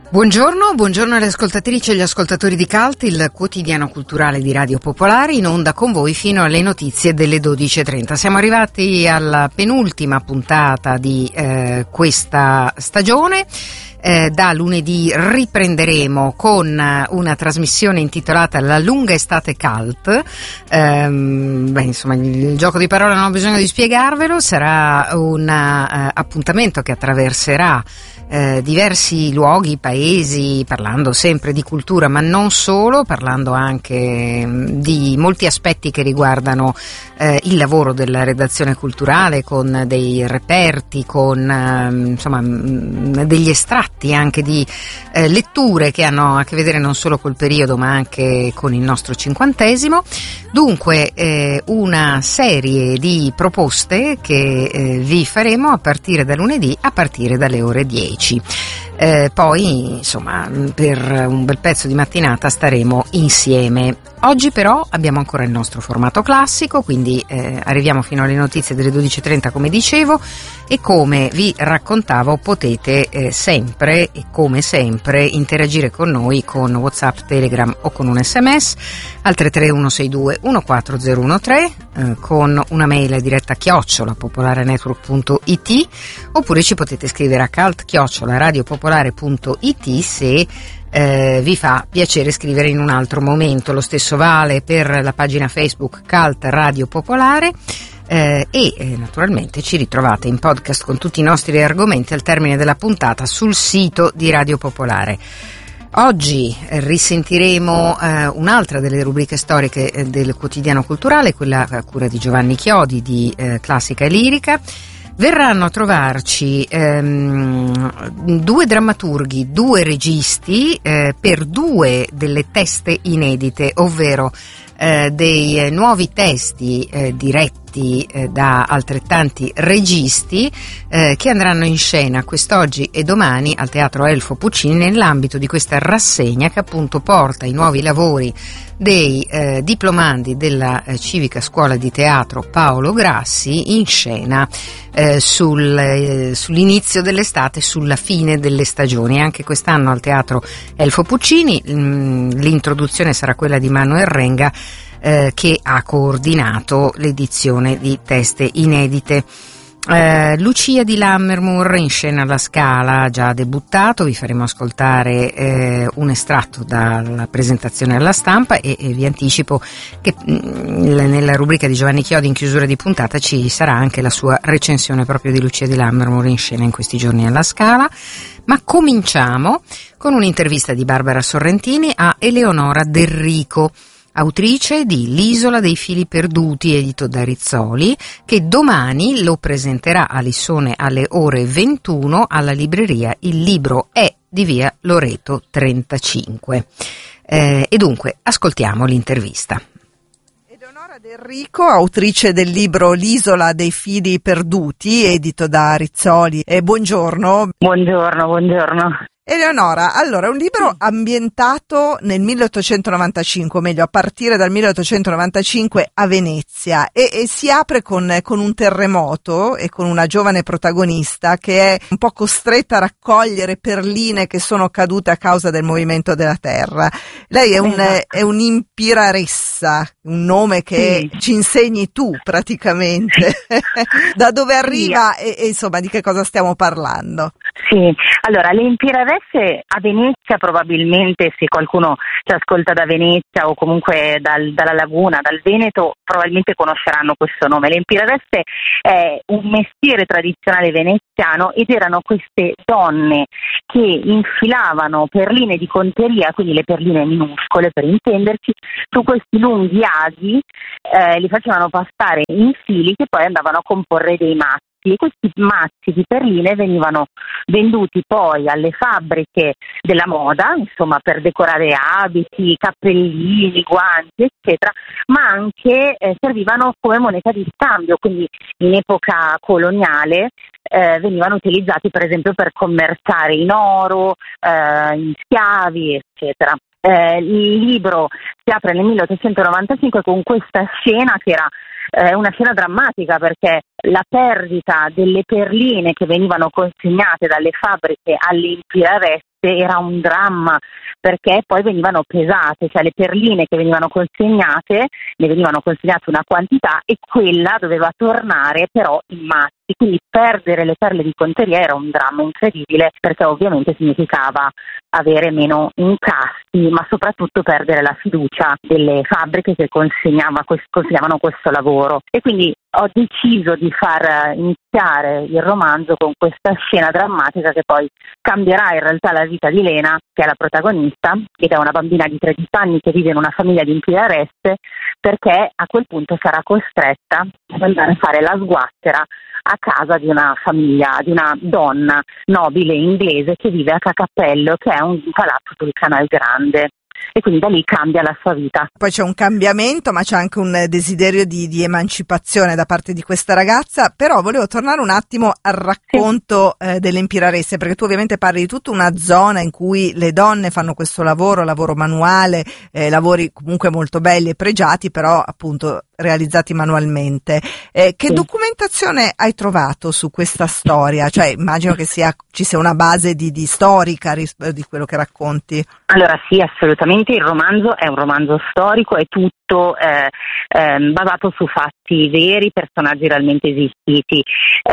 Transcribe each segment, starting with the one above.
Buongiorno alle ascoltatrici e agli ascoltatori di CULT, il quotidiano culturale di Radio Popolare, in onda con voi fino alle notizie delle 12:30. Siamo arrivati alla penultima puntata di questa stagione. Da lunedì riprenderemo con una trasmissione intitolata La lunga estate CULT. Insomma, il gioco di parole non ho bisogno di spiegarvelo, sarà un appuntamento che attraverserà diversi luoghi, paesi, parlando sempre di cultura ma non solo, parlando anche di molti aspetti che riguardano il lavoro della redazione culturale, con dei reperti, con degli estratti anche di letture che hanno a che vedere non solo col periodo ma anche con il nostro 50°. Dunque una serie di proposte che vi faremo a partire da lunedì, a partire dalle ore 10. Poi insomma per un bel pezzo di mattinata staremo insieme. Oggi però abbiamo ancora il nostro formato classico, quindi arriviamo fino alle notizie delle 12:30 come dicevo, e come vi raccontavo potete sempre e come sempre interagire con noi con WhatsApp, Telegram o con un SMS al 33162 14013, con una mail diretta @popolarenetwork.it, oppure ci potete scrivere a cult@radiopopolare.it se vi fa piacere scrivere in un altro momento. Lo stesso vale per la pagina Facebook CULT Radio Popolare, e naturalmente ci ritrovate in podcast con tutti i nostri argomenti al termine della puntata sul sito di Radio Popolare. Oggi risentiremo un'altra delle rubriche storiche del quotidiano culturale, quella a cura di Giovanni Chiodi di Classica e Lirica. Verranno a trovarci due drammaturghi, due registi per due delle teste inedite, ovvero dei nuovi testi diretti da altrettanti registi che andranno in scena quest'oggi e domani al Teatro Elfo Puccini nell'ambito di questa rassegna che appunto porta i nuovi lavori dei diplomandi della Civica Scuola di Teatro Paolo Grassi in scena sull'inizio dell'estate, sulla fine delle stagioni. Anche quest'anno al Teatro Elfo Puccini l'introduzione sarà quella di Manuel Renga, che ha coordinato l'edizione di teste inedite. Lucia di Lammermoor in scena alla Scala, già debuttato. Vi faremo ascoltare un estratto dalla presentazione alla stampa e vi anticipo che nella rubrica di Giovanni Chiodi in chiusura di puntata ci sarà anche la sua recensione proprio di Lucia di Lammermoor in scena in questi giorni alla Scala. Ma cominciamo con un'intervista di Barbara Sorrentini a Eleonora Del Rico, autrice di L'isola dei fili perduti, edito da Rizzoli, che domani lo presenterà a Lissone alle ore 21 alla libreria Il Libro È di via Loreto 35. E dunque ascoltiamo l'intervista. Eleonora Del Rico, autrice del libro L'isola dei fili perduti, edito da Rizzoli. Buongiorno. Buongiorno. Eleonora, allora, è un libro ambientato nel 1895, o meglio a partire dal 1895 a Venezia, e si apre con un terremoto e con una giovane protagonista che è un po' costretta a raccogliere perline che sono cadute a causa del movimento della terra. Lei è un'impiraressa, un nome che ci insegni tu praticamente. Da dove arriva e insomma di che cosa stiamo parlando? Sì, allora le impiraresse a Venezia, probabilmente se qualcuno ci ascolta da Venezia o comunque dalla Laguna, dal Veneto, probabilmente conosceranno questo nome. Le impiraresse è un mestiere tradizionale veneziano ed erano queste donne che infilavano perline di conteria, quindi le perline minuscole per intenderci, su questi lunghi aghi, li facevano passare in fili che poi andavano a comporre dei mazzi. E questi mazzi di perline venivano venduti poi alle fabbriche della moda, insomma per decorare abiti, cappellini, guanti, eccetera, ma anche servivano come moneta di scambio, quindi in epoca coloniale venivano utilizzati per esempio per commerciare in oro, in schiavi, eccetera. Il libro si apre nel 1895 con questa scena che era una scena drammatica, perché la perdita delle perline che venivano consegnate dalle fabbriche alle impiraresse era un dramma, perché poi venivano pesate, cioè le perline che venivano consegnate, ne venivano consegnate una quantità e quella doveva tornare però in mazzi. Quindi perdere le perle di conteria era un dramma incredibile, perché ovviamente significava avere meno incassi, ma soprattutto perdere la fiducia delle fabbriche che consegnavano questo lavoro. E quindi ho deciso di far iniziare il romanzo con questa scena drammatica che poi cambierà in realtà la vita di Lena, che è la protagonista, ed è una bambina di 13 anni che vive in una famiglia di impiegaresse, perché a quel punto sarà costretta ad andare a fare la sguattera a casa di una famiglia, di una donna nobile inglese che vive a Cacappello, che è un palazzo sul Canal Grande. E quindi da lì cambia la sua vita. Poi c'è un cambiamento, ma c'è anche un desiderio di emancipazione da parte di questa ragazza. Però volevo tornare un attimo al racconto delle Impiraresse, perché tu ovviamente parli di tutta una zona in cui le donne fanno questo lavoro manuale, lavori comunque molto belli e pregiati, però appunto realizzati manualmente. Che documentazione hai trovato su questa storia? Cioè immagino che ci sia una base di storica di quello che racconti. Allora sì, assolutamente, il romanzo è un romanzo storico, è tutto basato su fatti veri, personaggi realmente esistiti.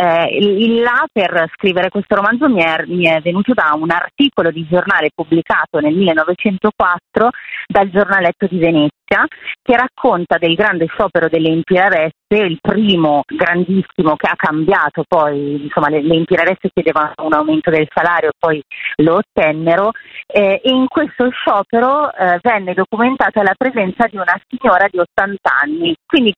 Per scrivere questo romanzo mi è venuto da un articolo di giornale pubblicato nel 1904 dal Giornaletto di Venezia, che racconta del grande sciopero delle Impiraresse, il primo grandissimo che ha cambiato poi, insomma le Impiraresse chiedevano un aumento del salario, poi lo ottennero, e in questo sciopero venne documentata la presenza di una signora di 80 anni. Quindi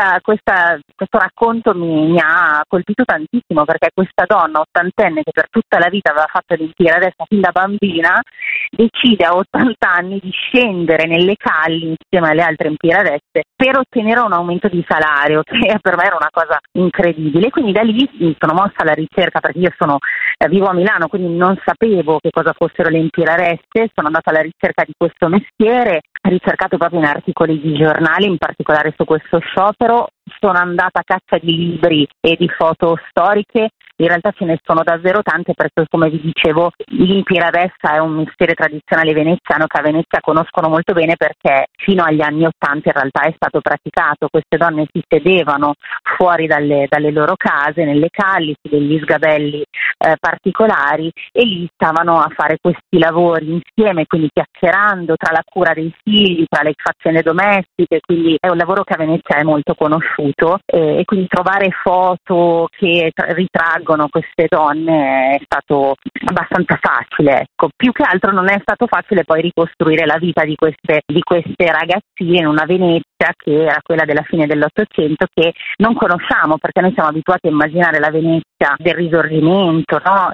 questo racconto mi ha colpito tantissimo, perché questa donna ottantenne che per tutta la vita aveva fatto l'impiraressa fin da bambina decide a 80 anni di scendere nelle calli insieme alle altre impiraresse per ottenere un aumento di salario, che per me era una cosa incredibile. Quindi da lì mi sono mossa alla ricerca, perché io vivo a Milano, quindi non sapevo che cosa fossero le impiraresse. Sono andata alla ricerca di questo mestiere, ho ricercato proprio in articoli di giornali, in particolare su questo sciopero. Sono andata a caccia di libri e di foto storiche. In realtà ce ne sono davvero tante, perché come vi dicevo l'impiraressa è un mestiere tradizionale veneziano che a Venezia conoscono molto bene, perché fino agli anni '80 in realtà è stato praticato. Queste donne si sedevano fuori dalle loro case, nelle calli, su degli sgabelli particolari, e lì stavano a fare questi lavori insieme, quindi chiacchierando tra la cura dei figli, tra le faccende domestiche. Quindi è un lavoro che a Venezia è molto conosciuto, e quindi trovare foto che ritraggono queste donne è stato abbastanza facile, ecco. Più che altro non è stato facile poi ricostruire la vita di queste ragazzine in una Venezia che era quella della fine dell'Ottocento, che non conosciamo, perché noi siamo abituati a immaginare la Venezia del Risorgimento, no?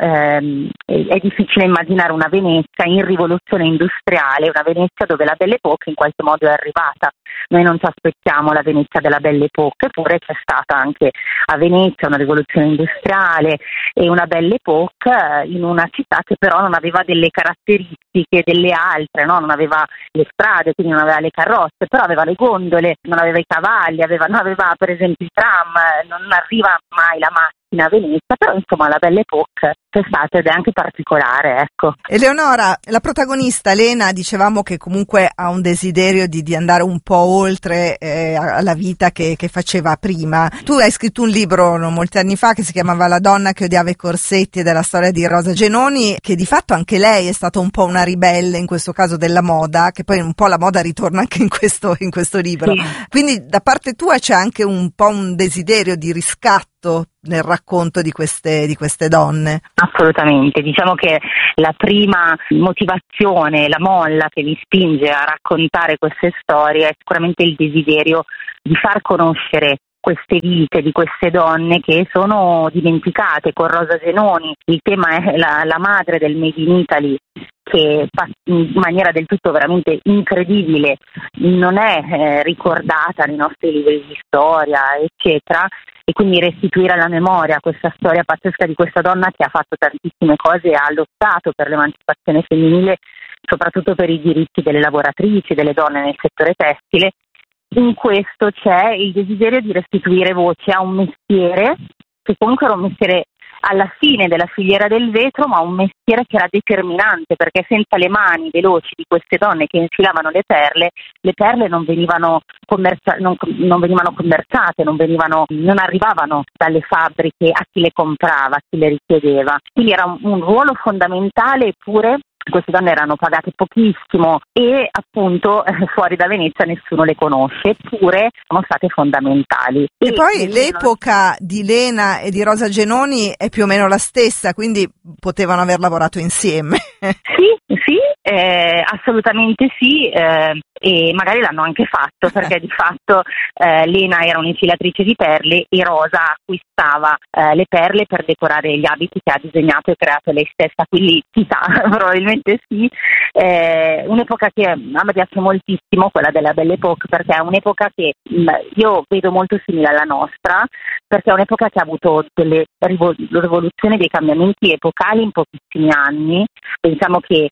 È difficile immaginare una Venezia in rivoluzione industriale, una Venezia dove la Belle Époque in qualche modo è arrivata. Noi non ci aspettiamo la Venezia della Belle Époque, eppure c'è stata anche a Venezia una rivoluzione industriale e una Belle Époque in una città che però non aveva delle caratteristiche delle altre, no? Non aveva le strade, quindi non aveva le carrozze, però aveva le gondole, non aveva i cavalli, non aveva per esempio i tram, non arriva mai la macchina a Venezia, però insomma la Belle Époque c'è stata ed è anche particolare, ecco. Eleonora, la protagonista Lena, dicevamo che comunque ha un desiderio di andare un po' oltre alla vita che faceva prima. Tu hai scritto un libro molti anni fa che si chiamava La donna che odiava i corsetti, ed è la storia di Rosa Genoni, che di fatto anche lei è stata un po' una ribelle in questo caso della moda, che poi un po' la moda ritorna anche in questo libro. Sì. Quindi da parte tua c'è anche un po' un desiderio di riscatto nel racconto di queste donne. Assolutamente, diciamo che la prima motivazione, la molla che mi spinge a raccontare queste storie è sicuramente il desiderio di far conoscere queste vite di queste donne che sono dimenticate. Con Rosa Genoni il tema è la madre del Made in Italy, che in maniera del tutto veramente incredibile non è ricordata nei nostri libri di storia, eccetera, e quindi restituire alla memoria questa storia pazzesca di questa donna che ha fatto tantissime cose e ha lottato per l'emancipazione femminile, soprattutto per i diritti delle lavoratrici, delle donne nel settore tessile. In questo c'è il desiderio di restituire voce a un mestiere che comunque era un mestiere alla fine della filiera del vetro, ma un mestiere mestiere che era determinante, perché senza le mani veloci di queste donne che infilavano le perle non venivano commerciate, non arrivavano dalle fabbriche a chi le comprava, a chi le richiedeva. Quindi era un ruolo fondamentale, eppure queste donne erano pagate pochissimo e appunto fuori da Venezia nessuno le conosce, eppure sono state fondamentali. E poi l'epoca di Lena e di Rosa Genoni è più o meno la stessa, quindi potevano aver lavorato insieme. Sì, assolutamente sì, e magari l'hanno anche fatto, perché di fatto Lena era un'infilatrice di perle e Rosa acquistava le perle per decorare gli abiti che ha disegnato e creato lei stessa, quindi chissà, probabilmente sì. Un'epoca che a me piace moltissimo, quella della Belle Époque, perché è un'epoca che io vedo molto simile alla nostra, perché è un'epoca che ha avuto delle rivoluzioni, dei cambiamenti epocali in pochissimi anni. Pensiamo che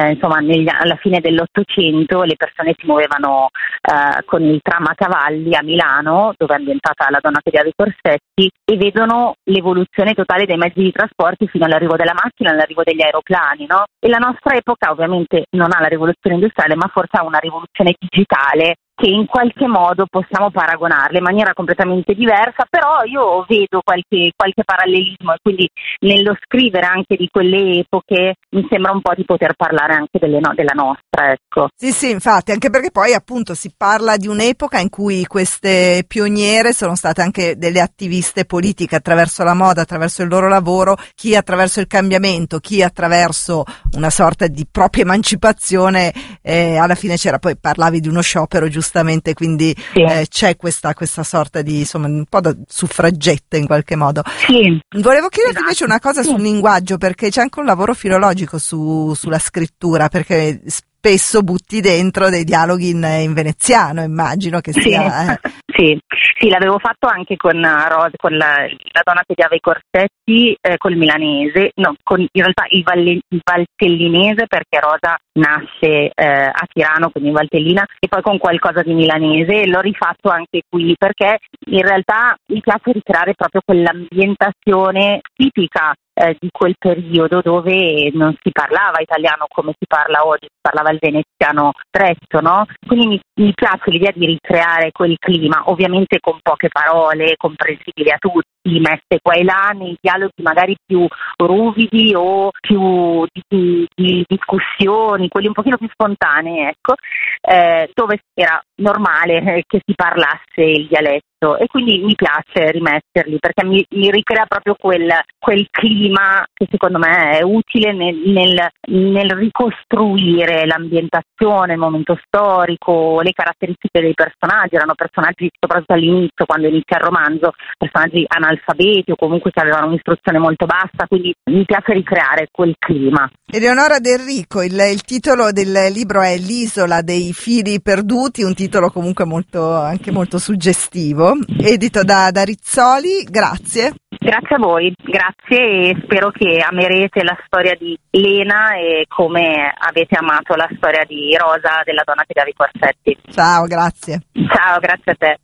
alla fine dell'Ottocento le persone si muovevano con il tram a cavalli a Milano, dove è ambientata la Donna che odiava i corsetti, e vedono l'evoluzione totale dei mezzi di trasporto fino all'arrivo della macchina, all'arrivo degli aeroplani, no? E la nostra epoca ovviamente non ha la rivoluzione industriale, ma forse ha una rivoluzione digitale che in qualche modo possiamo paragonarle in maniera completamente diversa, però io vedo qualche parallelismo, e quindi nello scrivere anche di quelle epoche mi sembra un po' di poter parlare anche della nostra, ecco. Sì, infatti, anche perché poi appunto si parla di un'epoca in cui queste pioniere sono state anche delle attiviste politiche attraverso la moda, attraverso il loro lavoro, chi attraverso il cambiamento, chi attraverso una sorta di propria emancipazione, alla fine poi parlavi di uno sciopero, giustamente, quindi sì. C'è questa sorta di, insomma, un po' da suffragette in qualche modo. Sì. Volevo chiederti invece una cosa sul linguaggio, perché c'è anche un lavoro filologico sulla scrittura, perché spesso butti dentro dei dialoghi in veneziano, immagino che sia... Sì, l'avevo fatto anche con la Donna che odiava i corsetti, col milanese, no, in realtà il valtellinese, perché Rosa nasce a Tirano, quindi in Valtellina, e poi con qualcosa di milanese. L'ho rifatto anche qui, perché in realtà mi piace ricreare proprio quell'ambientazione tipica di quel periodo, dove non si parlava italiano come si parla oggi, si parlava il veneziano stretto, no? Quindi mi piace l'idea di ricreare quel clima, ovviamente con poche parole, comprensibili a tutti, messe qua e là, nei dialoghi magari più ruvidi o più di discussioni, quelli un pochino più spontanei, ecco, dove era normale che si parlasse il dialetto. E quindi mi piace rimetterli, perché mi ricrea proprio quel clima che secondo me è utile nel ricostruire l'ambientazione, il momento storico, le caratteristiche dei personaggi. Erano personaggi, soprattutto all'inizio, quando inizia il romanzo, personaggi analfabeti o comunque che avevano un'istruzione molto bassa, quindi mi piace ricreare quel clima. Eleonora Del Rico, il titolo del libro è L'isola dei fili perduti, un titolo comunque anche molto suggestivo, edito da Rizzoli. Grazie. Grazie a voi, grazie, e spero che amerete la storia di Lena e come avete amato la storia di Rosa, della Donna che odiava i corsetti. Ciao, grazie. Ciao, grazie a te.